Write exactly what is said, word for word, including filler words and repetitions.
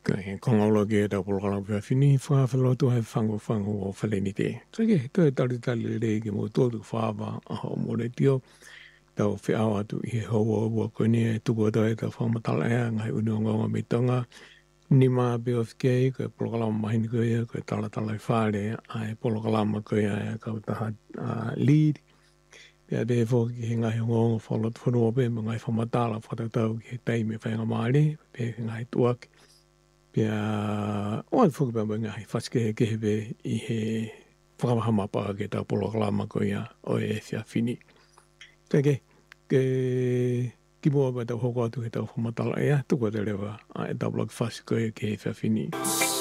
Kai kongola ke ta polokala pia fini fa felo to hai fango fango o faleni te. Kai to tali tali le ke mo to tu fa ba a ho mo le tio tau fe awa tu i ho o o ko ni tu ko ta ta fa ma tala ya ngai unu ngo me tonga ni ma be of ke ko polokala ma hin ko ya ko tala tala fa le ai polokala ma ko ya ka ta lead ya de fo ki ngai ngo fo lo fo no be ngai fa ma tala fa ta tau ki tai me fa ma le pe ngai tuak. Pia oan fuku pa mga hi whaske ke hewe i he whakawahama pa ke tā polo kalama ko ia o e whia whini. Teke, ke ki mua pa tau hoko atu he tau whamatala ea, tuko te rewa a e tabla ki whaske ke he whia whini.